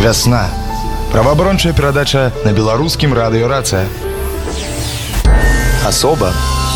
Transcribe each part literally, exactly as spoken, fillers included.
Вясна. Праваабарончая перадача на беларускім радыё «Рацыя». Асоба.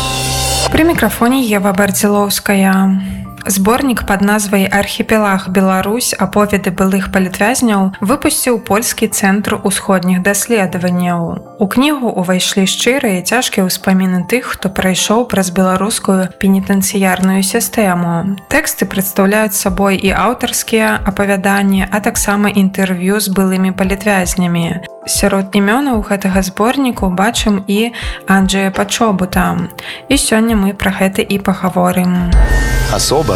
При микрофоне Ева Бардзілоўская. Зборнік пад назвай «Архіпелаг Беларусь. Аповеды былых палітвязняў» выпусціў польскі цэнтр усходніх даследаванняў. У кнігу ўвайшлі шчырыя і цяжкія ўспаміны тых, хто прайшоў праз беларускую пенітэнцыярную сістэму. Тэксты прадстаўляюць сабой і аўтарскія апавяданні, а таксама інтэрв'ю з былымі палітвязнямі. Сярод імёнаў гэтага зборніку бачым і Анджэя Пачобута. І сёння мы пра гэта і пагаворым. Асоба.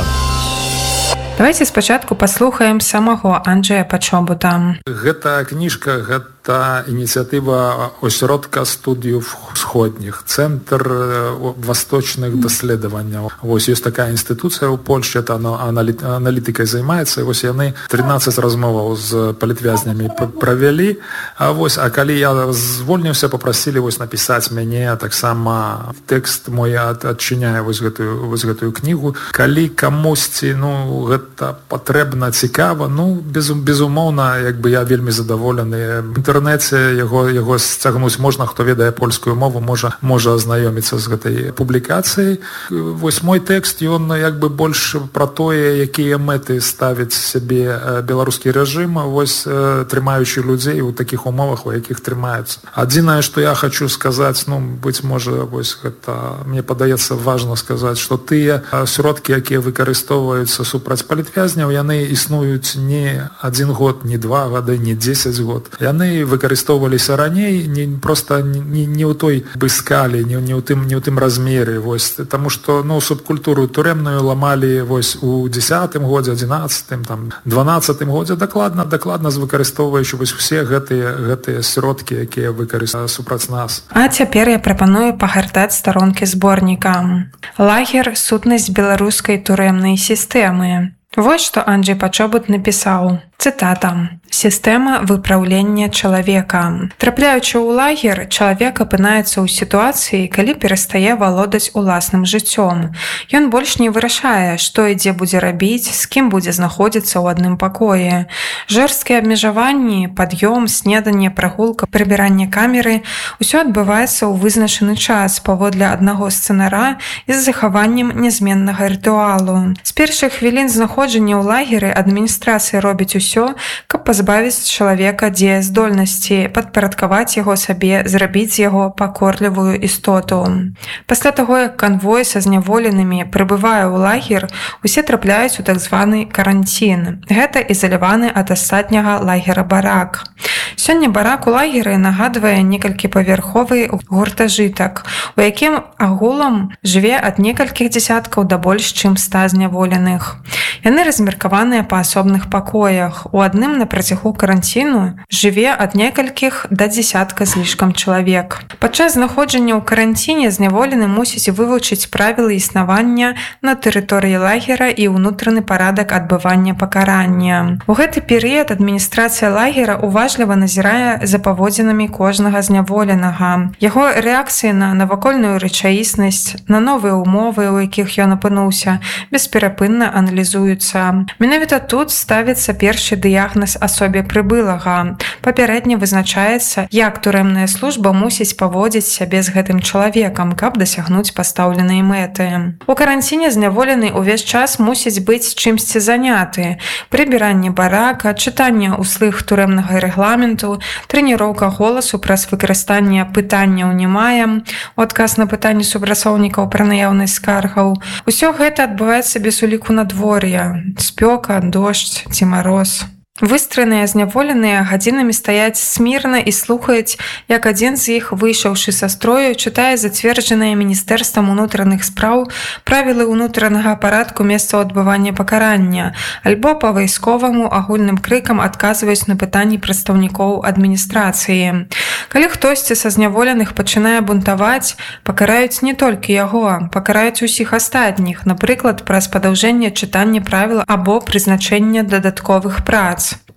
Давайте спачатку паслухаем самого Анджэя Пачобута. Гэта кніжка, гэта ініцыятыва асяродка студыяў усходніх, цэнтр восточных даследаванняў. Вось ёсць такая інстытуцыя ў Польшчы, это аналітыкай займаецца. Вось яны трынаццаць размоваў з палітвязнямі правялі. А вось, а калі я звольніўся, папрасілі вось напісаць мяне, таксама тэкст мой адчыняе вось гэтую вось гэтую кнігу. Калі камусьці, ну, гэта патрэбна, цікава, ну, без, безумоўна, як бы я вельмі задаволены. В інтэрнэце яго яго сцягнуць можна, хто ведае польскую мову, можа можа азнаёміцца з гэтай публікацыяй. Вось мой тэкст, ён як бы больш пра тое, якія мэты ставіць сябе беларускі рэжым, вось трымаючы людзей у такіх умовах, у якіх трымаюцца. Адзінае, што я хочу сказаць, ну, быць можа, вось гэта, мне падаецца важна сказаць, што тыя сродкі, якія выкарыстоўваюцца супраць палітвязняў, яны існуюць не адзін год, не два гады, не дзесяць год. Яны выкарыстоўваліся раней, не проста не, не ў той бы скалі, не, не ў тым не ў тым размеры, вось, таму што, ну, субкультуру турэмную ламалі вось у дзесятым годзе, адзінаццатым, там дванаццатым годзе, дакладна дакладна выкарыстоўваючы вось усе гэтыя гэтыя сродкі, якія выкарыстовваюць супраць нас. А цяпер я прапаную пагартаць старонкі зборніка. Лагер сутнасць беларускай турэмнай сістэмы. Вось што Анджэй Пачобут напісаў. Цытата. «Сістэма выпраўлення чалавека. Трапляючы ў лагер, чалавек апынаецца ў сітуацыі, калі перастае валодаць уласным жыццём. Ён больш не вырашае, што і дзе будзе рабіць, з кім будзе знаходзіцца ў адным пакоі. Жорсткія абмежаванні, пад'ём, снеданне, прагулка, прыбіранне камеры – усё адбываецца ў вызначаны час паводле аднаго сцэнара і з захаваннем нязменнага рытуалу. З першых хвілін знаходжання ў лагеры адміністрацыя робіць усё, каб пазбавіць чалавека дзеяздольнасці, падпарадкаваць яго сабе, зрабіць яго пакорлівую істоту. Пасля таго, як канвой са зняволенымі прыбывае ў лагер, усе трапляюць у так званы каранцін. Гэта ізаляваны ад астатняга лагера барак. Сёння барак у лагеры нагадвае некалькіпавярховы гуртажытак, у якім агулам жыве ад некалькіх дзесяткаў да больш чым ста зняволеных. Яны размеркаваныя па асобных пакоях. У адным на працягу каранціну жыве ад некалькіх да дзесятка з лішкам чалавек. Падчас знаходжання ў каранціне зняволены мусіць вывучыць правілы існавання на тэрыторыі лагера і ўнутраны парадак адбывання пакарання. У гэты перыяд адміністрацыя лагера уважліва назірае за паводзінамі кожнага зняволенага. Яго рэакцыі на навакольную рэчаіснасць, на новыя ўмовы, у якіх ён апынуўся, бесперапынна аналізуюцца. Менавіта тут ставіцца першы дыягназ асобе прыбылага. Папярэдне вызначаецца, як турэмная служба мусіць паводзіць сябе з гэтым чалавекам, каб дасягнуць пастаўленай мэты. У каранціне зняволены ўвесь час мусіць быць чымсьці заняты. Прыбіранне барака, чытанне услых турэмнага рэгламенту, трэніроўка голасу праз выкарыстанне пытанняў не мае, адказ на пытанні супрацоўнікаў пра наяўнасць скаргаў. Усё гэта адбываецца без уліку надвор'я, спёка, дождж ці мароз. Выстраныя зняволеныя гадзінамі стаяць смірна і слухаюць, як адзін з іх, выйшаўшы са строю, чытае зацверджаныя міністэрствам унутраных спраў правілы ўнутранага парадку месцаў адбывання пакарання, альбо па вайсковаму агульным крыкам адказваюць на пытанні прадстаўнікоў адміністрацыі. Калі хтосьці са зняволеных пачынае бунтаваць, пакараюць не толькі яго, пакараюць усіх астатніх, напрыклад, праз падаўжэнне чытання правіл або прызначэнне дадатковых прац.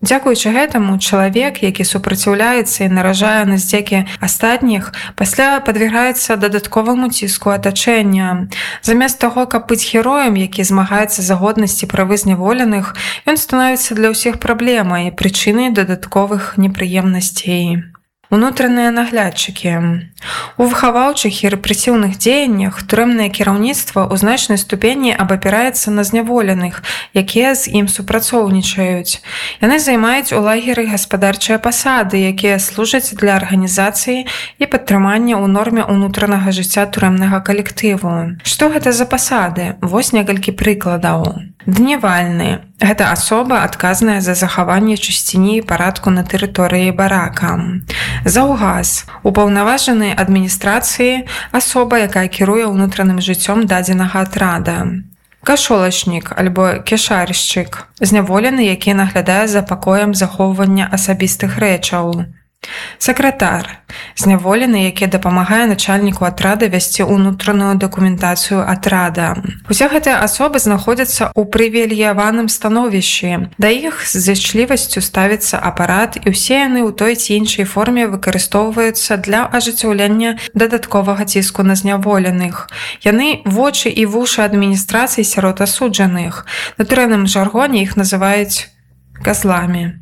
Дзякуючы гэтаму чалавек, які супраціўляецца і наражае на здзекі астатніх, пасля падвяргаецца дадатковаму ціску атачэння. Замест таго, каб быць героем, які змагаецца за годнасць і правы зняволеных, ён становіцца для ўсіх праблемай, прычынай дадатковых непрыемнасцей. Унутраныя наглядчыкі. У выхаваўчых і рэпрэсіўных дзеяннях турэмнае кіраўніцтва ў значнай ступені абапіраецца на зняволеных, якія з ім супрацоўнічаюць. Яны займаюць у лагеры гаспадарчыя пасады, якія служаць для арганізацыі і падтрымання ў норме ўнутранага жыцця турэмнага калектыву. Што гэта за пасады? Вось некалькі прыкладаў. Дневальны. Гэта асоба, адказная за захаванне чысціні і парадку на тэрыторыі барака. Заўгас. Упаўнаважаны адміністрацыі асоба, якая кіруе ўнутраным жыццём дадзенага атрада. Кашолачнік альбо кешаршчык. Зняволены, які наглядае за пакоем захоўвання асабістых рэчаў. Сакратар. Зняволены, які дапамагае начальніку атрада весці ўнутраную дакументацыю атрада. Усе гэтыя асобы знаходзяцца ў прывілеяваным становішчы. Да іх з зычлівасцю ставіцца апарат, і ўсе яны ў той ці іншай форме выкарыстоўваюцца для ажыццяўлення дадатковага ціску на зняволеных. Яны вочы і вушы адміністрацыі сярод асуджаных. На турэмным жаргоне іх называюць казламі.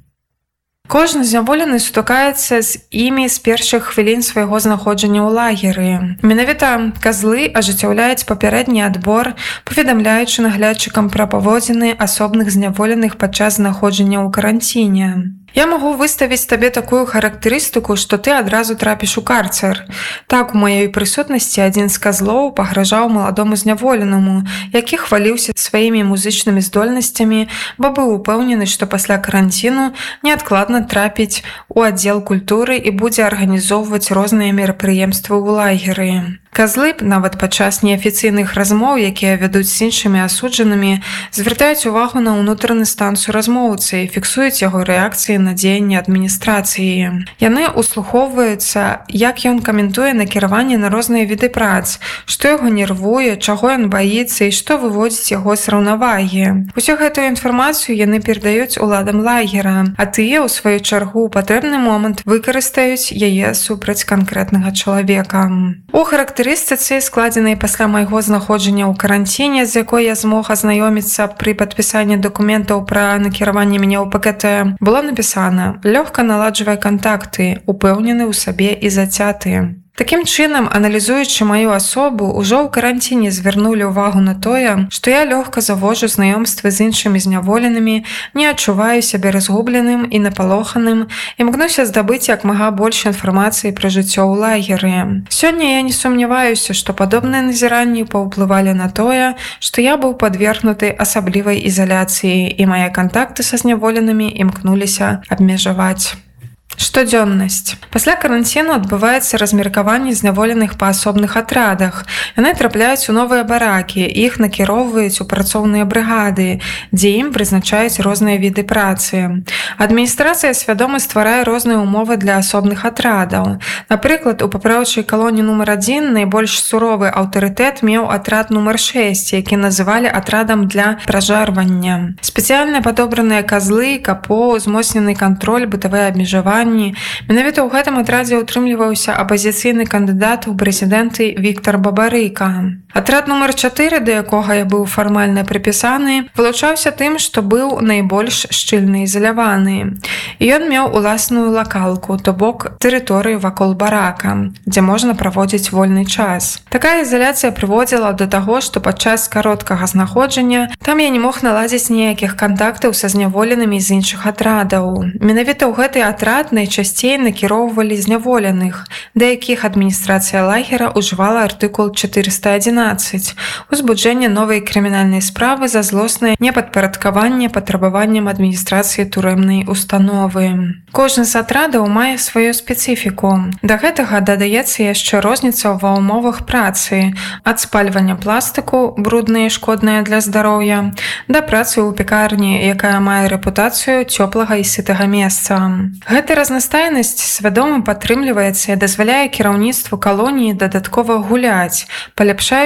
Кожны зняволены сутыкаецца з імі з першых хвілін свайго знаходжання ў лагеры. Менавіта казлы ажыццяўляюць папярэдні адбор, паведамляючы наглядчыкам пра паводзіны асобных зняволеных падчас знаходжання ў каранціне. Я магу выставіць табе такую характарыстыку, што ты адразу трапіш у карцер. Так, у маёй прысутнасці адзін з казлоў пагражаў маладому зняволенаму, які хваліўся сваімі музычнымі здольнасцямі, бо быў упэўнены, што пасля каранціну неадкладна трапіць у аддзел культуры і будзе арганізоўваць розныя мерапрыемствы ў лагеры. Казлы, нават падчас неафіцыйных размоў, якія вядуць з іншымі асуджанымі, звяртаюць увагу на ўнутраны стан суразмоўцы і фіксуюць яго рэакцыі на дзеянні адміністрацыі. Яны услухоўваюцца, як ён каментуе накіраванне на розныя віды прац, што яго нервуе, чаго ён баіцца і што выводзіць яго з раўнавагі. Усю гэтую інфармацыю яны перадаюць уладам лагера, а тыя, у сваю чаргу, у патрэбны момант выкарыстаюць яе супраць канкрэтнага чалавека. У характарыстыцы, складзенай пасля майго знаходжання ў каранціне, з якой я змог азнаёміцца пры падпісанні дакументаў пра накіраванне мяне ў ПКТ, было напісана: лёгка наладжвае кантакты, упэўнены ў сабе і зацяты. Такім чынам, аналізуючы маю асобу, ужо ў каранціне звярнулі ўвагу на тое, што я лёгка завожу знаёмствы з іншымі зняволенымі, не адчуваю сябе разгубленым і напалоханым, імкнуся здабыць як мага больш інфармацыі пра жыццё ў лагеры. Сёння я не сумняваюся, што падобныя назіранні паўплывалі на тое, што я быў падвергнуты асаблівай ізаляцыі, і мае кантакты са зняволенымі імкнуліся абмежаваць. Штодзённасць. Пасля каранціну адбываецца размеркаванне зняволеных па асобных атрадах. Яны трапляюць у новыя баракі, іх накіроўваюць у працоўныя брыгады, дзе ім прызначаюць розныя віды працы. Адміністрацыя свядома стварае розныя ўмовы для асобных атрадаў. Напрыклад, у папраўчай калоніі нумар адзін найбольш суровы аўтарытэт меў атрад нумар шэсць, які называлі атрадам для пражарвання. Спецыяльна падобраныя казлы, капо, узмоцнены кантроль, бытавыя абмежаванні. Менавіта ў гэтым атрадзе ўтрымліваўся апазіцыйны кандыдат у прэзідэнты Віктар Бабарыка. Атрад нумар чатыры, да якога я быў фармальна прыпісаны, вылучаўся тым, што быў найбольш шчыльна ізаляваны. І ён меў уласную лакалку, то бок тэрыторыю вакол барака, дзе можна праводзіць вольны час. Такая ізаляцыя прыводзіла да таго, што падчас кароткага знаходжання там я не мог наладзіць ніякіх кантактаў са зняволенымі з іншых атрадаў. Менавіта ў гэты атрад найчасцей накіроўвалі зняволеных, да якіх адміністрацыя лагера ўжывала артыкул чатырыста адзінаццаць узбуджэнне новай крымінальнай справы за злоснае непадпарадкаванне патрабаванням адміністрацыі турэмнай установы. Кожны з атрадаў мае сваю спецыфіку. Да гэтага дадаецца яшчэ розніца ва ўмовах працы, ад спальвання пластыку, бруднае і шкоднае для здароўя, да працы ў пекарні, якая мае рэпутацыю цёплага і сытага месца. Гэта разнастайнасць свядома падтрымліваецца і дазваляе кіраўніцтву калоніі дадаткова гуляць, паляпшаючы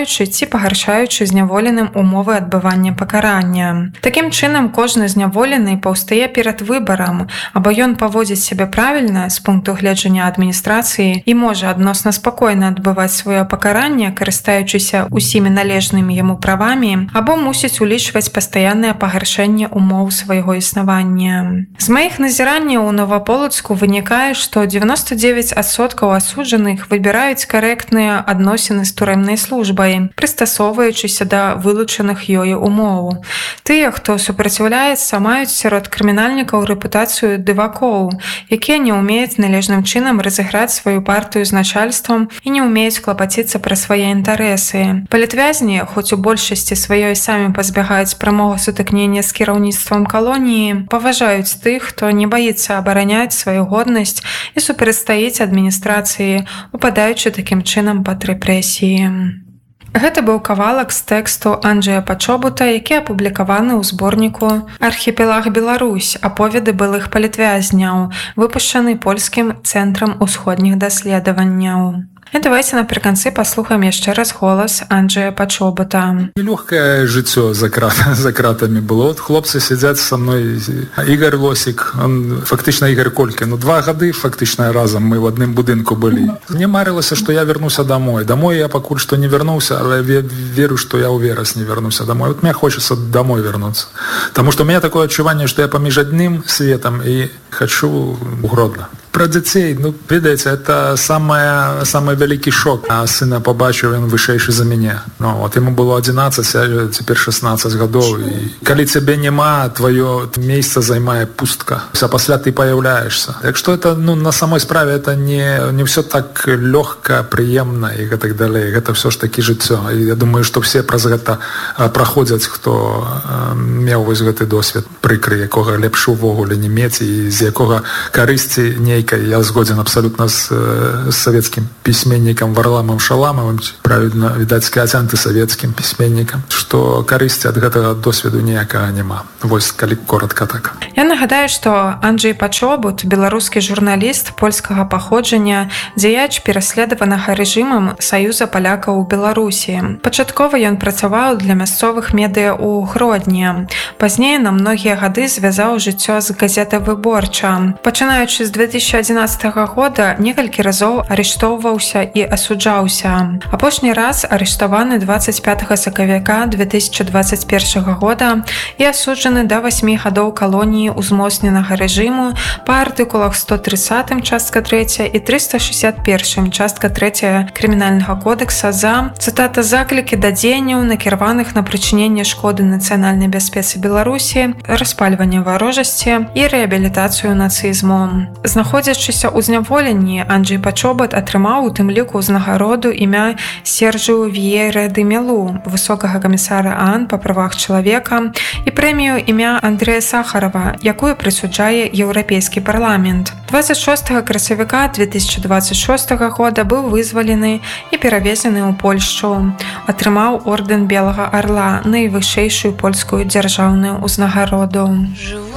паляпшаючы ці пагаршаючы зняволеным умовы адбывання пакарання. Такім чынам, кожны зняволены паўстае перад выбарам, або ён паводзіць сябе правільна з пункту гледжання адміністрацыі і можа адносна спакойна адбываць сваё пакаранне, карыстаючыся усімі належнымі яму правамі, або мусіць улічваць пастаяннае пагаршэнне умоў свайго існавання. З маіх назіранняў у Новаполацку вынікае, што дзевяносто девять адсоткаў асуджаных выбіраюць карэктныя адносіны з турэмнай службай, прыстасоўваючыся да вылучаных ёю умоў. Тыя, хто супраціўляецца, маюць сярод крымінальнікаў рэпутацыю дывакоў, якія не ўмеюць належным чынам разыграць сваю партыю з начальствам і не ўмеюць клапаціцца пра свае інтарэсы. Палітвязні, хоць у большасці сваёй самі пазбягаюць прамога сутыкнення з кіраўніцтвам калоніі, паважаюць тых, хто не баіцца абараняць сваю годнасць і супрацьстаіць адміністрацыі, упадаючы такім чынам пад рэпрэсіі. Гэта быў кавалак з тэксту Анджэя Пачобута, які апублікаваны ў зборніку «Архіпелаг Беларусь. Аповеды былых палітвязняў», выпушчаны польскім цэнтрам усходніх даследаванняў. І давайте напрыканцы паслухаем яшчэ раз голас Анджэя Пачобута. Нелёгкае жыццё за, крат, за кратамі было. Вот хлопцы сядзяць са мной. Ігор Лосік, он, фактычна Ігор Колькі. Ну, два гады фактычна разам мы в адным будынку былі. Мне марылася, што я вернуся домой. Домой я пакуль што не вернуўся, але я веру, што я ў верас не вернуся домой. Вот мне хочется домой вернуться. Таму што у меня такое адчуванне, што я паміж адным светом і хочу у Гродно. Про дзяцей, ну, ведаеце, это самое, самый вялікі шок. А сына побачыў, ён вышэйшы за мяне. Ну, вот ему было одиннадцать, а цяпер шестнадцать гадоў. І калі цябе няма, твоё месца займае пустка. А пасля ты появляешься. Так что это, ну, на самой справе это не, не все так лёгка, прыемна і так далее. Это все ж таки жыццё. І я думаю, што все праз гэта праходзяць, хто э, меў вось гэты досвед прыкры, якога лепш увогуле не мець і з якога карысці не я згоден абсолютно с, с советским письменником Варламом Шаламовым, правильно, відаць, сказаць, антысоветским письменником, что карысці ад гэтага досведу ніякага няма. Вось, калі коротко так. Я нагадаю, што Анджэй Пачобут, беларускі журналіст польскага паходжання, дзеяч пераследаванага рэжымам Саюза палякаў у Беларусі. Пачаткова ён працаваў для мясцовых медыа ў Гродні. Пазней на многія гады звязаў жыццё з газетай «Выборча». Пачынаючы з две тысячи адзінаццатага года некалькі разоў арыштоўваўся і асуджаўся. Апошні раз арыштаваны двадцать пятага сакавіка две тысячи двадцать першага года і асуджаны да восьмі гадоў калоніі ўзмоцненага рэжыму па артыкулах сто тридцатым частка трэцяя і триста шестьдесят первым частка трэцяя крымінальнага кодекса за, цытата, заклікі да дзеянняў, накіраваных на прычыненне шкоды нацыянальнай бяспецы Беларусі, распальванне варожасці і рэабілітацыю нацызму. Знаходзячыся ў зняволенні, Анджэй Пачобут атрымаў у тым ліку ўзнагароду імя Сержу В'ейра де Мелу, высокага камісара ААН па правах чалавека, і прэмію імя Андрэя Сахарова, якую прысуджае Еўрапейскі парламент. двадцать шостага красавіка две тысячи двадцать шостага года быў вызвалены і перавезены ў Польшчу. Атрымаў ордэн Белага Арла, найвышэйшую польскую дзяржаўную ўзнагароду.